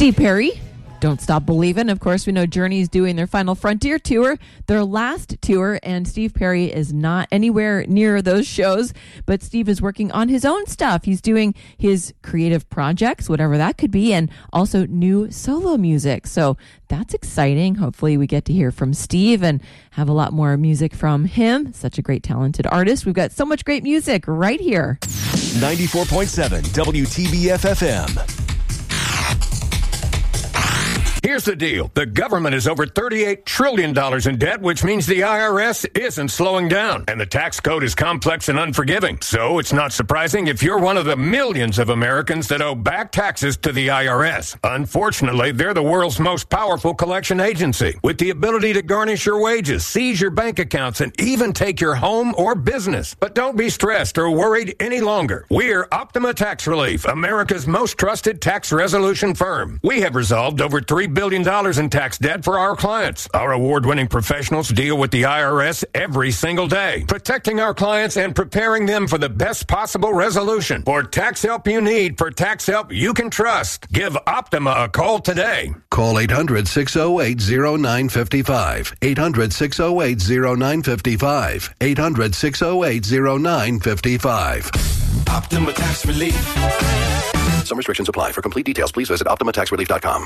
Steve Perry, Don't Stop Believin'. Of course, we know Journey's doing their final Frontier tour, their last tour, and Steve Perry is not anywhere near those shows, but Steve is working on his own stuff. He's doing his creative projects, whatever that could be, and also new solo music. So that's exciting. Hopefully we get to hear from Steve and have a lot more music from him. Such a great, talented artist. We've got so much great music right here. 94.7 WTBF-FM. Here's the deal. The government is over $38 trillion in debt, which means the IRS isn't slowing down. And the tax code is complex and unforgiving. So it's not surprising if you're one of the millions of Americans that owe back taxes to the IRS. Unfortunately, they're the world's most powerful collection agency, with the ability to garnish your wages, seize your bank accounts, and even take your home or business. But don't be stressed or worried any longer. We're Optima Tax Relief, America's most trusted tax resolution firm. We have resolved over $3 billion in tax debt for our clients. Our award-winning professionals deal with the IRS every single day, protecting our clients and preparing them for the best possible resolution. For tax help you need, for tax help you can trust, give Optima a call today. Call 800-608-0955. 800-608-0955. 800-608-0955. Optima Tax Relief. Some restrictions apply. For complete details, please visit OptimaTaxRelief.com.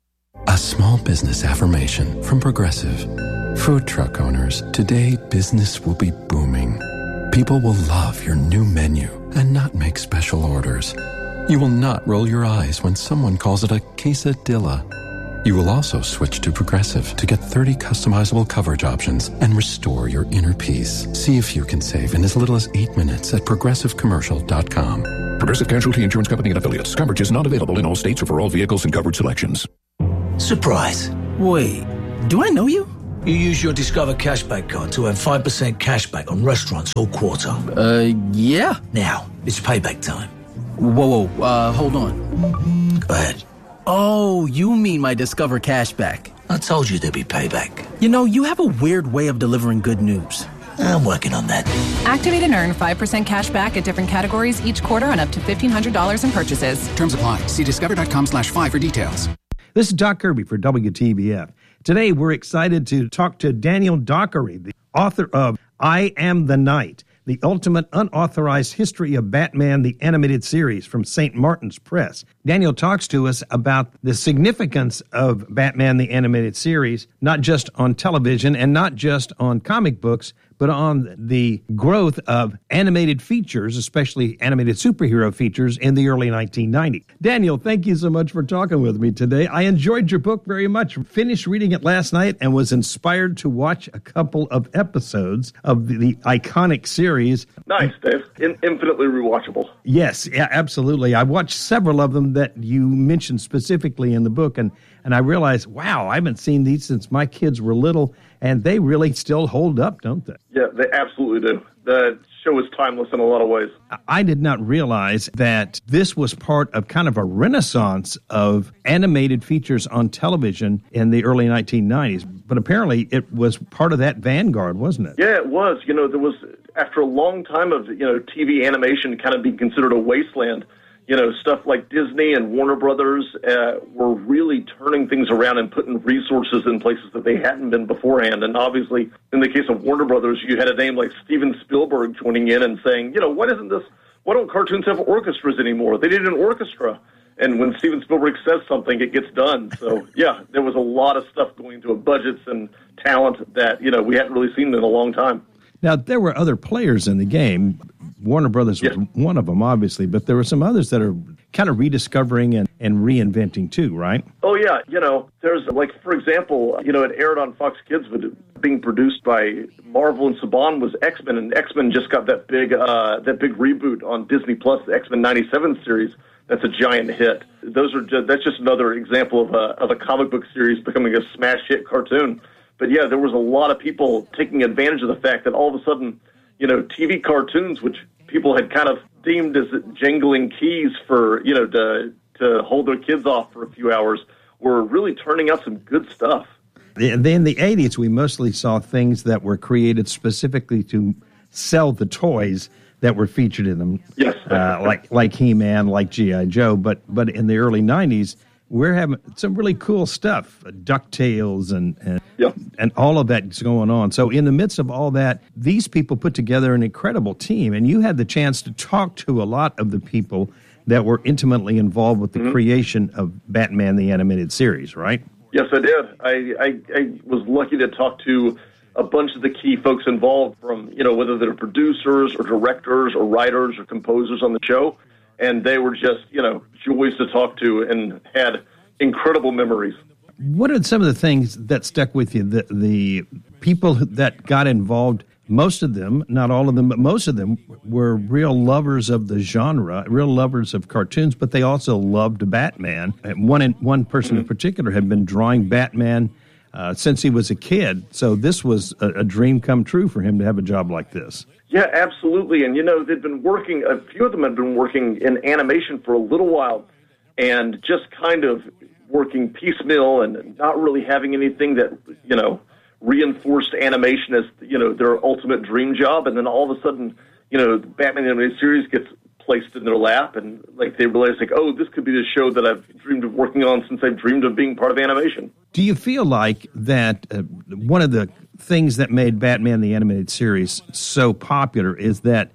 A small business affirmation from Progressive. Food truck owners, today business will be booming. People will love your new menu and not make special orders. You will not roll your eyes when someone calls it a quesadilla. You will also switch to Progressive to get 30 customizable coverage options and restore your inner peace. See if you can save in as little as 8 minutes at progressivecommercial.com. Progressive Casualty Insurance Company and Affiliates. Coverage is not available in all states or for all vehicles and coverage selections. Surprise. Wait, do I know you? You use your Discover Cashback card to earn 5% cashback on restaurants all quarter. Yeah. Now, it's payback time. Whoa, hold on. Go ahead. Oh, you mean my Discover Cashback. I told you there'd be payback. You know, you have a weird way of delivering good news. I'm working on that. Activate and earn 5% cash back at different categories each quarter on up to $1,500 in purchases. Terms apply. See discover.com/5 for details. This is Doc Kirby for WTBF. Today, we're excited to talk to Daniel Dockery, the author of I Am the Night, the ultimate unauthorized history of Batman, the animated series from St. Martin's Press. Daniel talks to us about the significance of Batman, the animated series, not just on television and not just on comic books, but on the growth of animated features, especially animated superhero features in the early 1990s. Daniel, thank you so much for talking with me today. I enjoyed your book very much. Finished reading it last night and was inspired to watch a couple of episodes of the iconic series. Nice, Dave. Infinitely rewatchable. Yes, yeah, absolutely. I watched several of them that you mentioned specifically in the book, and I realized, wow, I haven't seen these since my kids were little, and they really still hold up, don't they? Yeah, they absolutely do. The show is timeless in a lot of ways. I did not realize that this was part of kind of a renaissance of animated features on television in the early 1990s. But apparently it was part of that vanguard, wasn't it? Yeah, it was. You know, there was, after a long time of, TV animation kind of being considered a wasteland, stuff like Disney and Warner Brothers were really turning things around and putting resources in places that they hadn't been beforehand. And obviously, in the case of Warner Brothers, you had a name like Steven Spielberg joining in and saying, why don't cartoons have orchestras anymore? They need an orchestra. And when Steven Spielberg says something, it gets done. So, yeah, there was a lot of stuff going into budgets and talent that, we hadn't really seen in a long time. Now, there were other players in the game. Warner Brothers was one of them, obviously, but there were some others that are kind of rediscovering and reinventing too, right? Oh, yeah. There's, for example, it aired on Fox Kids, but being produced by Marvel and Saban was X-Men, and X-Men just got that big reboot on Disney Plus, the X-Men 97 series. That's a giant hit. That's just another example of a comic book series becoming a smash hit cartoon. But yeah, there was a lot of people taking advantage of the fact that all of a sudden, TV cartoons, which people had kind of deemed as jangling keys for, to hold their kids off for a few hours, were really turning out some good stuff. In the 80s, we mostly saw things that were created specifically to sell the toys that were featured in them. Yes. like He-Man, like G.I. Joe. But in the early 90s, we're having some really cool stuff, DuckTales and all of that's going on. So in the midst of all that, these people put together an incredible team, and you had the chance to talk to a lot of the people that were intimately involved with the creation of Batman the Animated Series, right? Yes, I did. I was lucky to talk to a bunch of the key folks involved, from, whether they're producers or directors or writers or composers on the show, and they were just, joys to talk to and had incredible memories. What are some of the things that stuck with you? The people that got involved, most of them, not all of them, but most of them were real lovers of the genre, real lovers of cartoons, but they also loved Batman. And one person in particular had been drawing Batman since he was a kid, so this was a dream come true for him to have a job like this. Yeah, absolutely. And, they'd been working, a few of them had been working in animation for a little while, and just kind of working piecemeal and not really having anything that, reinforced animation as, their ultimate dream job. And then all of a sudden, the Batman Animated Series gets placed in their lap, and they realize this could be the show that I've dreamed of working on since I've dreamed of being part of animation. Do you feel like that one of the things that made Batman the Animated Series so popular is that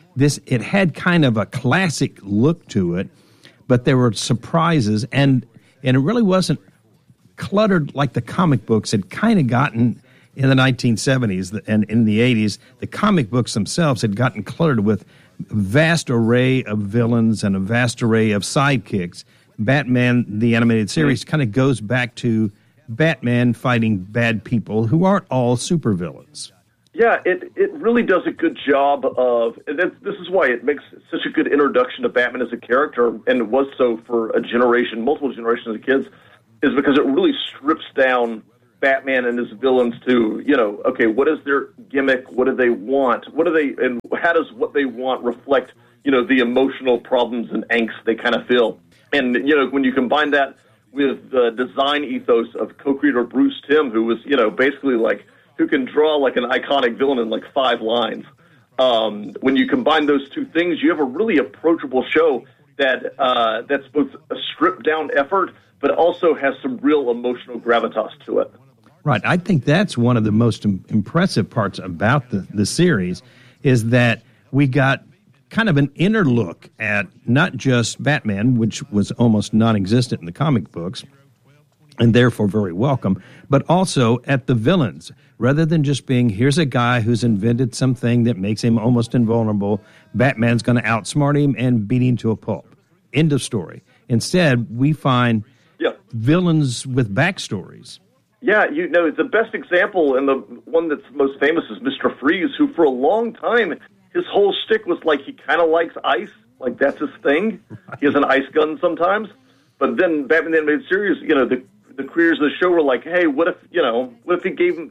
it had kind of a classic look to it, but there were surprises, and it really wasn't cluttered like the comic books had kind of gotten in the 1970s and in the 80s. The comic books themselves had gotten cluttered with a vast array of villains and a vast array of sidekicks. Batman, the Animated Series, kind of goes back to Batman fighting bad people who aren't all supervillains. Yeah, it really does a good job of, and this is why it makes such a good introduction to Batman as a character, and it was so for a generation, multiple generations of kids, is because it really strips down Batman and his villains to, okay, what is their gimmick? What do they want? And how does what they want reflect, the emotional problems and angst they kind of feel? And, when you combine that with the design ethos of co-creator Bruce Timm, who was, basically who can draw an iconic villain in 5 lines. When you combine those two things, you have a really approachable show that's both a stripped-down effort, but also has some real emotional gravitas to it. Right. I think that's one of the most impressive parts about the series, is that we got kind of an inner look at not just Batman, which was almost non-existent in the comic books, and therefore very welcome, but also at the villains. Rather than just being, here's a guy who's invented something that makes him almost invulnerable, Batman's going to outsmart him and beat him to a pulp. End of story. Instead, we find villains with backstories. Yeah, the best example, and the one that's most famous, is Mr. Freeze, who for a long time, his whole shtick was he kind of likes ice, that's his thing. He has an ice gun sometimes. But then Batman the Animated Series, the creators of the show were like, hey, what if he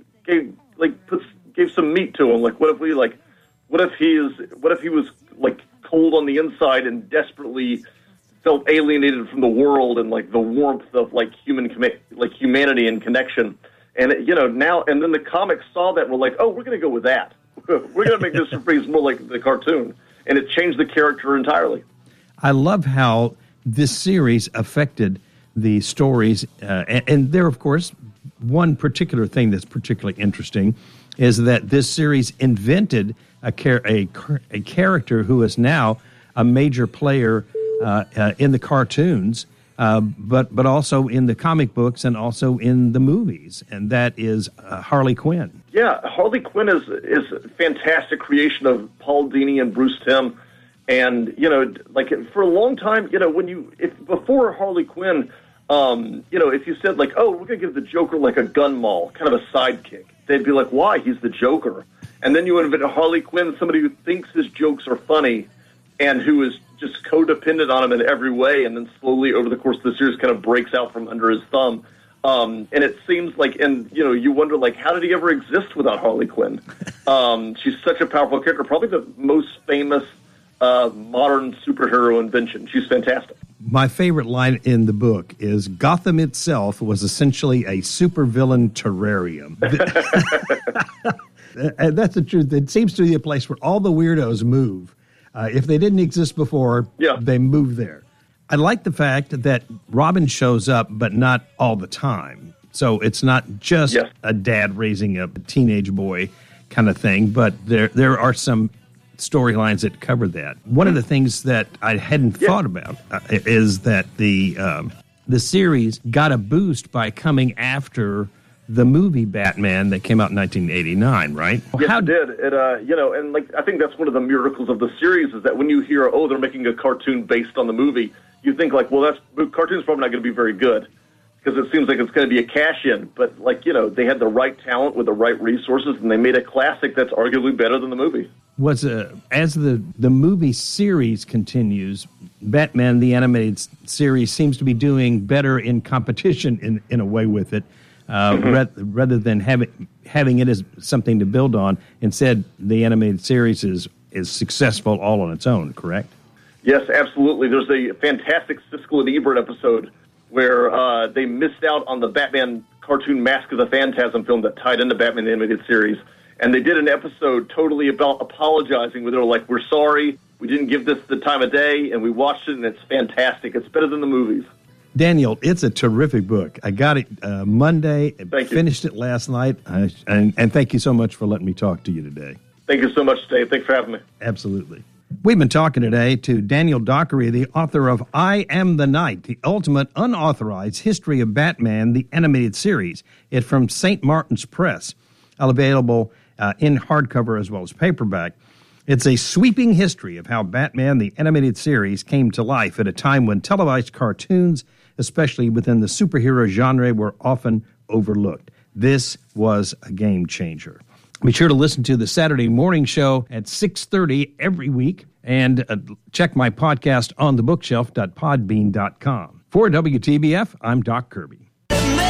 gave some meat to him? What if he was cold on the inside and desperately felt alienated from the world and the warmth of humanity and connection. And now, and then the comics saw that and were like, oh, we're going to go with that. We're going to make Mr. Freeze more like the cartoon. And it changed the character entirely. I love how this series affected the stories. And there, of course, one particular thing that's particularly interesting is that this series invented a character who is now a major player in the cartoons, but also in the comic books and also in the movies, and that is Harley Quinn. Yeah, Harley Quinn is a fantastic creation of Paul Dini and Bruce Timm, and for a long time, before Harley Quinn, if you said oh, we're gonna give the Joker a gun mall, kind of a sidekick, they'd be like, why? He's the Joker. And then you invent Harley Quinn, somebody who thinks his jokes are funny, and who is just codependent on him in every way, and then slowly over the course of the series kind of breaks out from under his thumb. And it seems you wonder, how did he ever exist without Harley Quinn? She's such a powerful character, probably the most famous modern superhero invention. She's fantastic. My favorite line in the book is, Gotham itself was essentially a supervillain terrarium. And that's the truth. It seems to be a place where all the weirdos move. If they didn't exist before, they move there. I like the fact that Robin shows up, but not all the time. So it's not just a dad raising a teenage boy kind of thing, but there are some storylines that cover that. One of the things that I hadn't thought about is that the series got a boost by coming after the movie Batman that came out in 1989, right? Yes, it did. It, you know, and like I think that's one of the miracles of the series is that when you hear, oh, they're making a cartoon based on the movie, you think like, well, cartoon's probably not going to be very good because it seems like it's going to be a cash-in. But like, you know, they had the right talent with the right resources, and they made a classic that's arguably better than the movie. As the movie series continues, Batman the Animated Series seems to be doing better in competition in a way with it. Rather than having it as something to build on. Instead, the animated series is successful all on its own, correct? Yes, absolutely. There's a fantastic Siskel and Ebert episode where they missed out on the Batman cartoon Mask of the Phantasm film that tied into Batman the Animated Series. And they did an episode totally about apologizing where they were like, we're sorry, we didn't give this the time of day, and we watched it, and it's fantastic. It's better than the movies. Daniel, it's a terrific book. I got it Monday, finished it last night, and thank you so much for letting me talk to you today. Thank you so much, Dave. Thanks for having me. Absolutely. We've been talking today to Daniel Dockery, the author of I Am the Night, the ultimate unauthorized history of Batman, the animated series. It's from St. Martin's Press, available in hardcover as well as paperback. It's a sweeping history of how Batman, the animated series, came to life at a time when televised cartoons, especially within the superhero genre, were often overlooked. This was a game changer. Be sure to listen to the Saturday morning show at 6:30 every week and check my podcast on thebookshelf.podbean.com. For WTBF, I'm Doc Kirby.